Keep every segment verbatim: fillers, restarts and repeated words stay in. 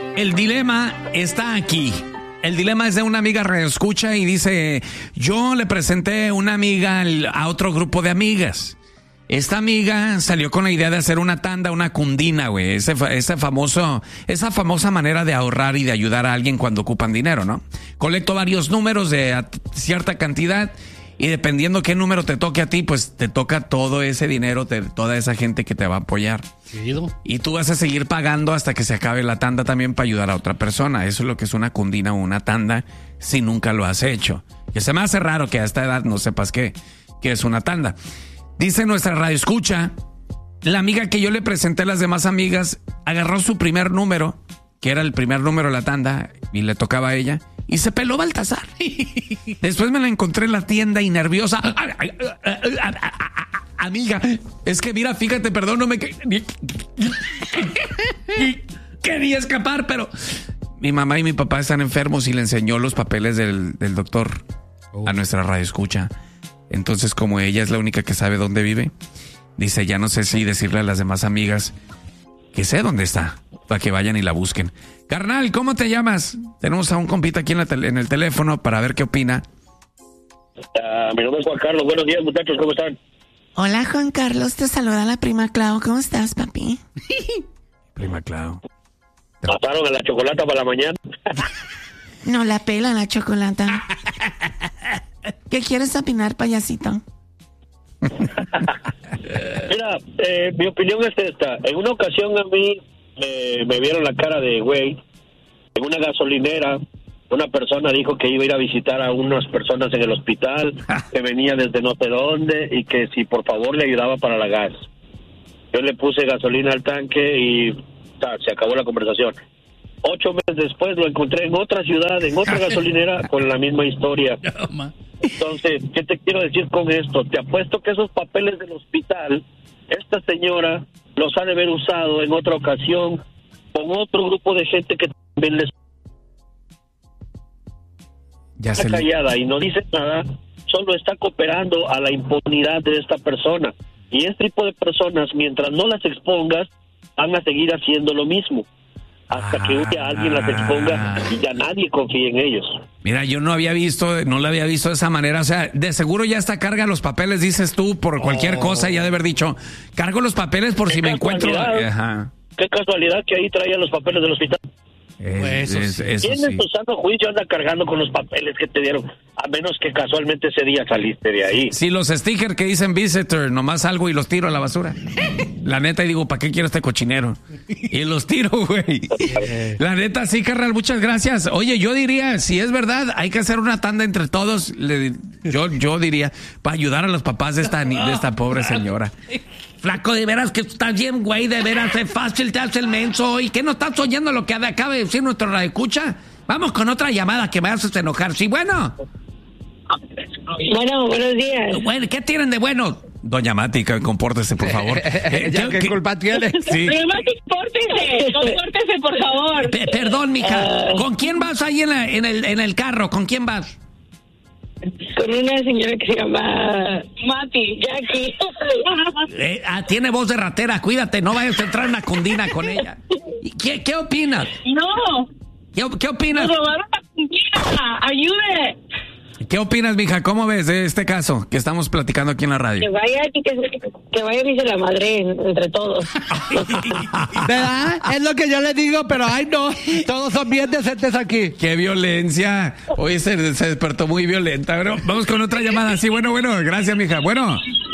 El dilema está aquí. El dilema es de una amiga radioescucha y dice, yo le presenté una amiga a otro grupo de amigas. Esta amiga salió con la idea de hacer una tanda, una cundina, güey. Ese, ese famoso, esa famosa manera de ahorrar y de ayudar a alguien cuando ocupan dinero, ¿no? Colecto varios números de cierta cantidad y dependiendo qué número te toque a ti, pues te toca todo ese dinero de toda esa gente que te va a apoyar. ¿Querido? Y tú vas a seguir pagando hasta que se acabe la tanda también para ayudar a otra persona. Eso es lo que es una cundina o una tanda si nunca lo has hecho. Que se me hace raro que a esta edad no sepas qué, qué es una tanda. Dice nuestra radioescucha, la amiga que yo le presenté a las demás amigas agarró su primer número, que era el primer número de la tanda, y le tocaba a ella, y se peló Baltasar. Después me la encontré en la tienda y nerviosa. Amiga, es que mira, fíjate, perdón, no me... Quería escapar, pero... Mi mamá y mi papá están enfermos y le enseñó los papeles del, del doctor a nuestra radioescucha. Entonces, como ella es la única que sabe dónde vive, dice, ya no sé si decirle a las demás amigas que sé dónde está, para que vayan y la busquen. Carnal, ¿cómo te llamas? Tenemos a un compita aquí en, la tele, en el teléfono para ver qué opina. Uh, mi nombre es Juan Carlos. Buenos días, muchachos, ¿cómo están? Hola, Juan Carlos, te saluda la prima Clau. ¿Cómo estás, papi? Prima Clau. ¿Mataron a la chocolata para la mañana? No la pela la chocolata. ¿Qué quieres opinar, payasito? Mira, eh, mi opinión es esta. En una ocasión a mí eh, me vieron la cara de güey en una gasolinera. Una persona dijo que iba a ir a visitar a unas personas en el hospital, que venía desde no sé dónde y que si por favor le ayudaba para la gas. Yo le puse gasolina al tanque y ta, se acabó la conversación. Ocho meses después lo encontré en otra ciudad, en otra gasolinera, con la misma historia. Entonces, ¿qué te quiero decir con esto? Te apuesto que esos papeles del hospital, esta señora los ha de haber usado en otra ocasión con otro grupo de gente que también les ya está se callada le... y no dice nada, solo está cooperando a la impunidad de esta persona. Y este tipo de personas, mientras no las expongas, van a seguir haciendo lo mismo. Hasta ah, que un día alguien las exponga y ya nadie confía en ellos. Mira, yo no había visto, no lo había visto de esa manera. O sea, de seguro ya está carga los papeles, dices tú, por cualquier oh. cosa, ya de haber dicho, cargo los papeles por si me encuentro. Ajá. Qué casualidad que ahí traían los papeles del hospital. Es, es, eso ¿Quién sí. en tu sano juicio anda cargando con los papeles que te dieron? A menos que casualmente ese día saliste de ahí. Sí, los stickers que dicen visitor, nomás salgo y los tiro a la basura. La neta, y digo, ¿para qué quiero este cochinero? Y los tiro, güey. La neta, sí, carnal, muchas gracias. Oye, yo diría, si es verdad, hay que hacer una tanda entre todos. Le, yo, yo diría, para ayudar a los papás de esta, de esta pobre señora. Flaco, de veras que estás bien, güey, de veras es fácil, te hace el menso. ¿Y qué no estás oyendo lo que acaba de decir nuestro radioescucha? Vamos con otra llamada que me haces enojar. Sí, bueno. Bueno, buenos días. Bueno, ¿qué tienen de bueno? Doña Mati, compórtese, por favor. Eh, ¿Ya ¿Qué, qué culpa tiene? Sí. Doña Mati, compórtese, compórtese, por favor. P- perdón, mija. ¿Con quién vas ahí en, la, en, el, en el carro? ¿Con quién vas? Con una señora que se llama Mati, Jackie. Eh, ah, tiene voz de ratera, cuídate, no vayas a entrar en una cundina con ella. ¿Qué, qué opinas? No. ¿Qué, qué opinas? Nos robaron la cundina, ayude. ¿Qué opinas, mija? ¿Cómo ves de este caso que estamos platicando aquí en la radio? Que vaya y que, que vaya y se la madre entre todos. ¿Verdad? Es lo que yo le digo, pero ay no, todos son bien decentes aquí. ¡Qué violencia! Hoy se, se despertó muy violenta, pero vamos con otra llamada. Sí, bueno, bueno, gracias, mija. Bueno.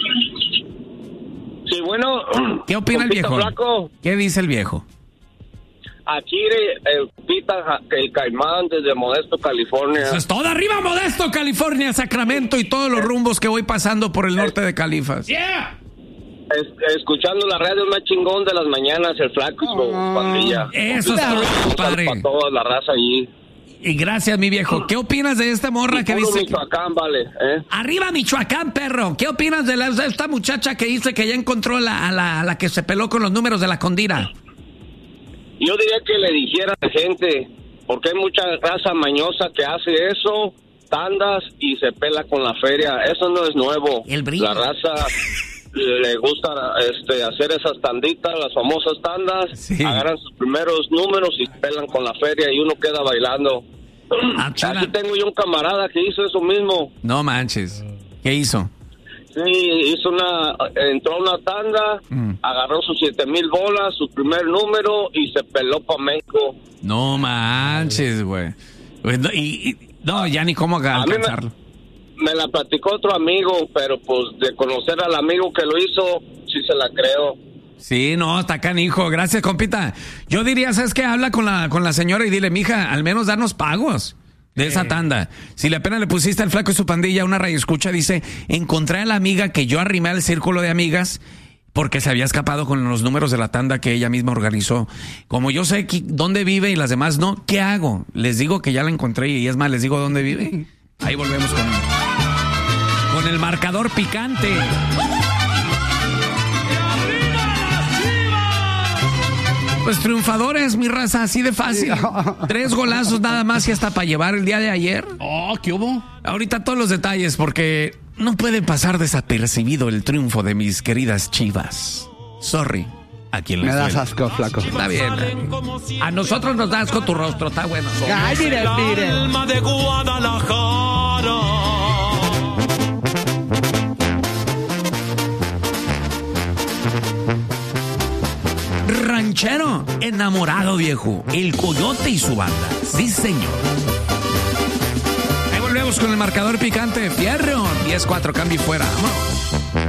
Sí, bueno. ¿Qué opina el viejo? Flaco. ¿Qué dice el viejo? Aquí el Pita, el Caimán desde Modesto, California. Eso es todo. Arriba Modesto, California, Sacramento y todos los rumbos que voy pasando por el norte de Califas. Yeah. Es, escuchando la radio más chingón de las mañanas, el Flaco y su pandilla. Eso es todo, padre. Para toda la raza allí. Y gracias, mi viejo. ¿Qué opinas de esta morra que dice... Michoacán, vale, ¿eh? Arriba Michoacán, perro. ¿Qué opinas de, la, de esta muchacha que dice que ya encontró la, a, la, a la que se peló con los números de la condira? Yo diría que le dijera a la gente, porque hay mucha raza mañosa que hace eso, tandas y se pela con la feria. Eso no es nuevo. El brillo. La raza le gusta este, hacer esas tanditas, las famosas tandas, sí. agarran sus primeros números y pelan con la feria y uno queda bailando. Ah, Aquí tengo yo un camarada que hizo eso mismo. No manches. ¿Qué hizo? Sí, hizo una, entró a una tanda, mm. agarró sus siete mil bolas, su primer número y se peló para México. No manches, güey. Y, y, no, ya ni cómo alcanzarlo. Me, me la platicó otro amigo, pero pues de conocer al amigo que lo hizo, sí se la creo. Sí, no, está canijo. Gracias, compita. Yo diría, ¿sabes qué? Habla con la, con la señora y dile, mija, al menos darnos pagos de esa tanda. Si le apenas le pusiste al flaco y su pandilla una radioescucha, dice, encontré a la amiga que yo arrimé al círculo de amigas porque se había escapado con los números de la tanda que ella misma organizó. Como yo sé que, dónde vive y las demás no, ¿qué hago? Les digo que ya la encontré y es más, les digo dónde vive. Ahí volvemos con, con el marcador picante. Pues triunfadores, mi raza, así de fácil. Tres golazos nada más y hasta para llevar el día de ayer. Oh, ¿qué hubo? Ahorita todos los detalles porque no puede pasar desapercibido el triunfo de mis queridas Chivas. Sorry. A quien me les das duele. asco, flaco. Está bien. A nosotros nos da asco tu rostro, está bueno. Ay, mire, mire. Alma de Guadalajara. Ranchero enamorado, viejo. El Coyote y su banda. Sí, señor. Ahí volvemos con el marcador picante. Fierro. diez cuatro, cambio y fuera. Vámonos.